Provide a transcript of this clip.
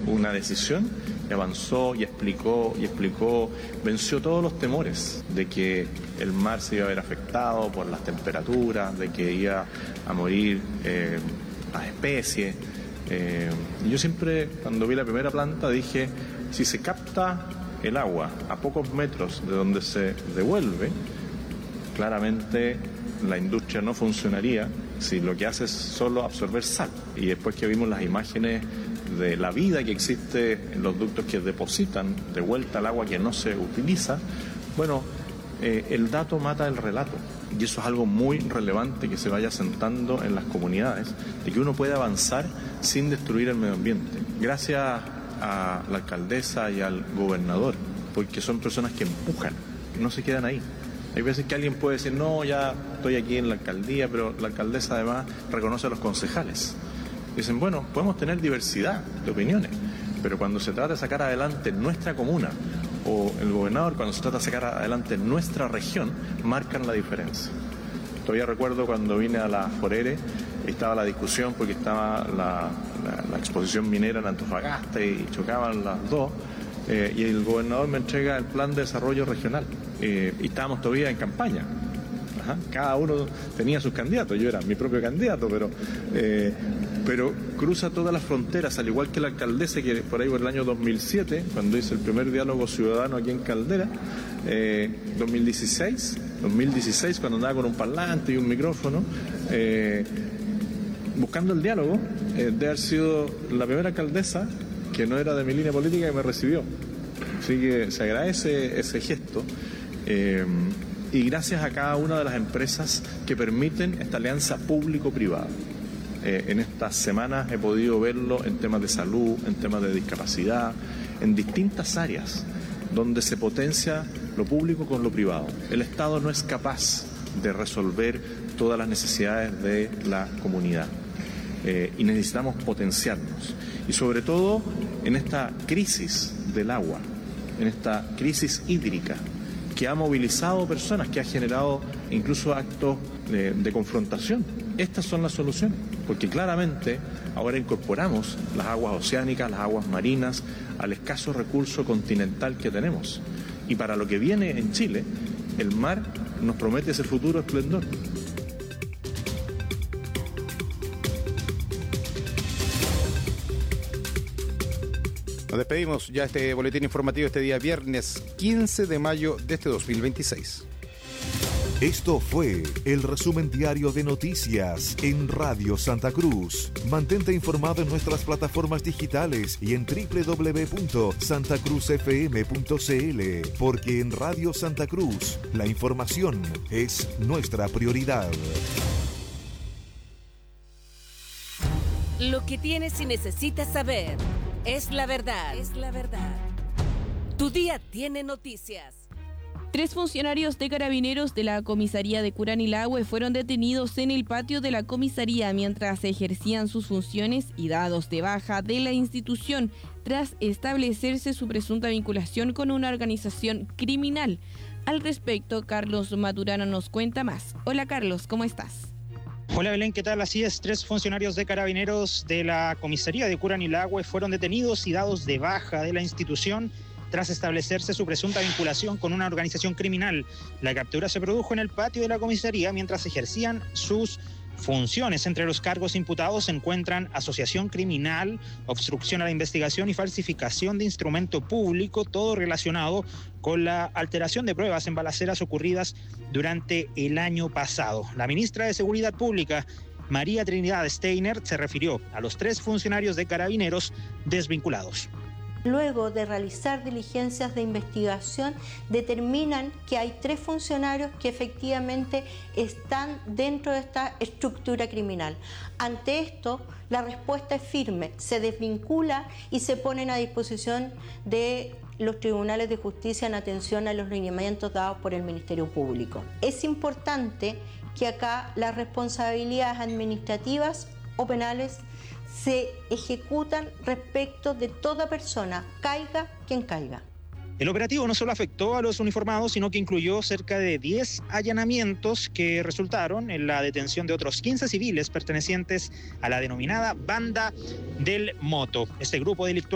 una decisión y avanzó y explicó, venció todos los temores de que el mar se iba a ver afectado por las temperaturas, de que iba a morir las especies. Y yo siempre, cuando vi la primera planta, dije, si se capta el agua a pocos metros de donde se devuelve, claramente la industria no funcionaría si lo que hace es solo absorber sal. Y después que vimos las imágenes de la vida que existe en los ductos que depositan de vuelta el agua que no se utiliza, bueno, el dato mata el relato. Y eso es algo muy relevante que se vaya asentando en las comunidades, de que uno puede avanzar sin destruir el medio ambiente. Gracias a la alcaldesa y al gobernador, porque son personas que empujan, no se quedan ahí. Hay veces que alguien puede decir, no, ya estoy aquí en la alcaldía, pero la alcaldesa además reconoce a los concejales. Dicen, bueno, podemos tener diversidad de opiniones, pero cuando se trata de sacar adelante nuestra comuna, o el gobernador, cuando se trata de sacar adelante nuestra región, marcan la diferencia. Todavía recuerdo cuando vine a la Forere, estaba la discusión porque estaba la exposición minera en Antofagasta y chocaban las dos, y el gobernador me entrega el plan de desarrollo regional, y estábamos todavía en campaña. Cada uno tenía sus candidatos, yo era mi propio candidato, pero cruza todas las fronteras, al igual que la alcaldesa, que por ahí por el año 2007, cuando hice el primer diálogo ciudadano aquí en Caldera, 2016, cuando andaba con un parlante y un micrófono, buscando el diálogo, de haber sido la primera alcaldesa que no era de mi línea política que me recibió. Así que se agradece ese gesto. Y gracias a cada una de las empresas que permiten esta alianza público-privada. En estas semanas he podido verlo en temas de salud, en temas de discapacidad, en distintas áreas donde se potencia lo público con lo privado. El Estado no es capaz de resolver todas las necesidades de la comunidad, y necesitamos potenciarnos. Y sobre todo en esta crisis del agua, en esta crisis hídrica, que ha movilizado personas, que ha generado incluso actos de confrontación. Estas son las soluciones, porque claramente ahora incorporamos las aguas oceánicas, las aguas marinas, al escaso recurso continental que tenemos. Y para lo que viene en Chile, el mar nos promete ese futuro esplendor. Nos despedimos ya este boletín informativo este día viernes 15 de mayo de este 2026. Esto fue el resumen diario de noticias en Radio Santa Cruz. Mantente informado en nuestras plataformas digitales y en www.santacruzfm.cl, porque en Radio Santa Cruz la información es nuestra prioridad. Lo que tienes y necesitas saber es la verdad. Tu día tiene noticias. 3 funcionarios de carabineros de la comisaría de Curanilahue fueron detenidos en el patio de la comisaría mientras ejercían sus funciones y dados de baja de la institución tras establecerse su presunta vinculación con una organización criminal. Al respecto, Carlos Maturana nos cuenta más. Hola Carlos, ¿cómo estás? Hola Belén, ¿qué tal? Así es, 3 funcionarios de carabineros de la comisaría de Curanilahue fueron detenidos y dados de baja de la institución tras establecerse su presunta vinculación con una organización criminal. La captura se produjo en el patio de la comisaría mientras ejercían sus funciones. Entre los cargos imputados se encuentran asociación criminal, obstrucción a la investigación y falsificación de instrumento público, todo relacionado con la alteración de pruebas en balaceras ocurridas durante el año pasado. La ministra de Seguridad Pública, María Trinidad Steiner, se refirió a los 3 funcionarios de carabineros desvinculados. Luego de realizar diligencias de investigación, determinan que hay 3 funcionarios que efectivamente están dentro de esta estructura criminal. Ante esto, la respuesta es firme, se desvincula y se ponen a disposición de los tribunales de justicia en atención a los lineamientos dados por el Ministerio Público. Es importante que acá las responsabilidades administrativas o penales se ejecutan respecto de toda persona, caiga quien caiga. El operativo no solo afectó a los uniformados, sino que incluyó cerca de 10 allanamientos que resultaron en la detención de otros 15 civiles pertenecientes a la denominada Banda del Moto. Este grupo delictual